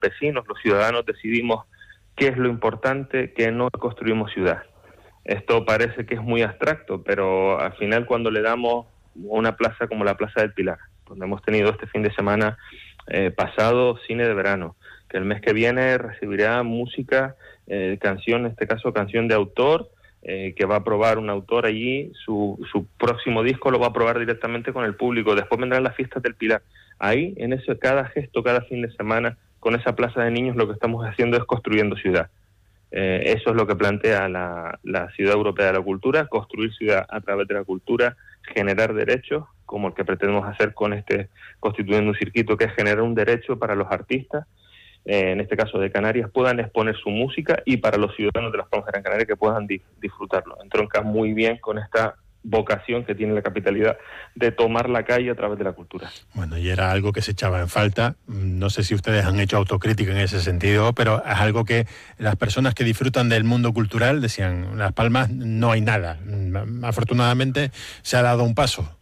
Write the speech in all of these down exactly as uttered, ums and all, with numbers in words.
vecinos, los ciudadanos, decidimos qué es lo importante, qué no construimos ciudad. Esto parece que es muy abstracto, pero al final cuando le damos una plaza como la Plaza del Pilar, donde hemos tenido este fin de semana eh, pasado cine de verano, que el mes que viene recibirá música, eh, canción, en este caso canción de autor, eh, que va a probar un autor allí, su, su próximo disco lo va a probar directamente con el público, después vendrán las fiestas del Pilar. Ahí, en ese cada gesto, cada fin de semana, con esa plaza de niños, lo que estamos haciendo es construyendo ciudad. Eh, eso es lo que plantea la, la Ciudad Europea de la Cultura, construir ciudad a través de la cultura, generar derechos, como el que pretendemos hacer con este Constituyendo un Circuito, que es generar un derecho para los artistas, eh, en este caso de Canarias, puedan exponer su música, y para los ciudadanos de las Palmas de Gran Canaria que puedan di- disfrutarlo. Entronca muy bien con esta vocación que tiene la capitalidad de tomar la calle a través de la cultura. Bueno, y era algo que se echaba en falta. No sé si ustedes han hecho autocrítica en ese sentido, pero es algo que las personas que disfrutan del mundo cultural decían, en Las Palmas no hay nada. Afortunadamente se ha dado un paso.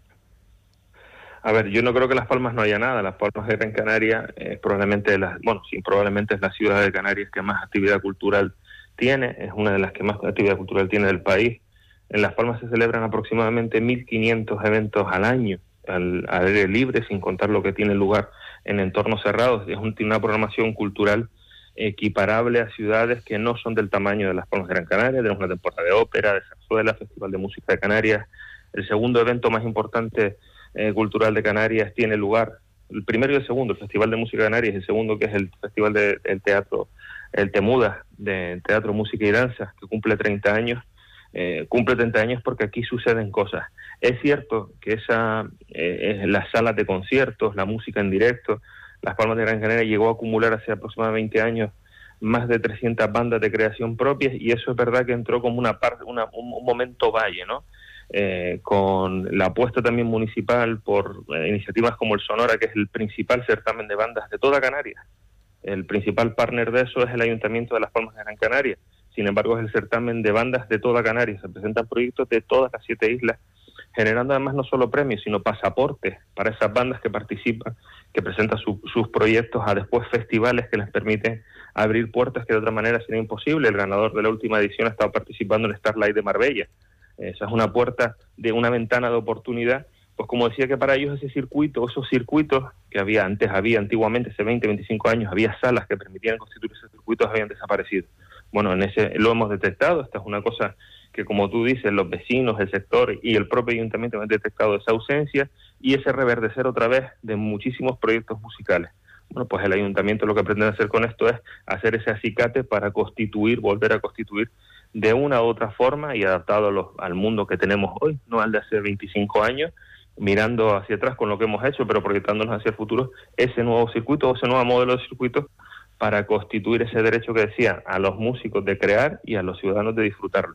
A ver, yo no creo que Las Palmas no haya nada. Las Palmas de Gran Canaria es eh, probablemente, la, bueno, sí, probablemente es la ciudad de Canarias que más actividad cultural tiene, es una de las que más actividad cultural tiene del país. En Las Palmas se celebran aproximadamente mil quinientos eventos al año, al, al aire libre, sin contar lo que tiene lugar en entornos cerrados. Es un, una programación cultural equiparable a ciudades que no son del tamaño de Las Palmas de Gran Canaria. Tenemos una temporada de ópera, de zarzuela, Festival de Música de Canarias. El segundo evento más importante eh, cultural de Canarias tiene lugar, el primero y el segundo, el Festival de Música de Canarias, el segundo que es el Festival del de, Teatro, el Temuda, de Teatro, Música y Danza, que cumple treinta años. Eh, cumple treinta años porque aquí suceden cosas. Es cierto que esa eh, las salas de conciertos, la música en directo, Las Palmas de Gran Canaria llegó a acumular hace aproximadamente veinte años más de trescientas bandas de creación propias, y eso es verdad que entró como una parte, una, un, un momento valle, ¿no? Eh, con la apuesta también municipal por eh, iniciativas como el Sonora, que es el principal certamen de bandas de toda Canarias. El principal partner de eso es el Ayuntamiento de Las Palmas de Gran Canaria. Sin embargo, es el certamen de bandas de toda Canarias. Se presentan proyectos de todas las siete islas, generando además no solo premios, sino pasaportes para esas bandas que participan, que presentan su, sus proyectos a después festivales que les permiten abrir puertas que de otra manera sería imposible. El ganador de la última edición ha estado participando en Starlight de Marbella. Esa es una puerta de una ventana de oportunidad. Pues como decía, que para ellos ese circuito, esos circuitos que había antes, había antiguamente, hace veinte, veinticinco años, había salas que permitían constituir esos circuitos, habían desaparecido. Bueno, en ese lo hemos detectado. Esta es una cosa que, como tú dices, los vecinos, el sector y el propio ayuntamiento han detectado esa ausencia y ese reverdecer otra vez de muchísimos proyectos musicales. Bueno, pues el ayuntamiento lo que pretende hacer con esto es hacer ese acicate para constituir, volver a constituir de una u otra forma y adaptado a los, al mundo que tenemos hoy, no al de hace veinticinco años, mirando hacia atrás con lo que hemos hecho, pero proyectándonos hacia el futuro, ese nuevo circuito, ese nuevo modelo de circuito, para constituir ese derecho que decía a los músicos de crear y a los ciudadanos de disfrutarlo.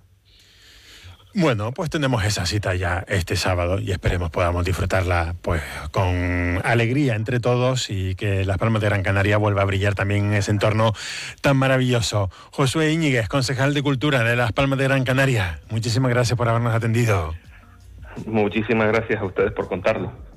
Bueno, pues tenemos esa cita ya este sábado y esperemos podamos disfrutarla pues con alegría entre todos y que Las Palmas de Gran Canaria vuelva a brillar también en ese entorno tan maravilloso. Josué Íñiguez, concejal de Cultura de Las Palmas de Gran Canaria, muchísimas gracias por habernos atendido. Muchísimas gracias a ustedes por contarlo.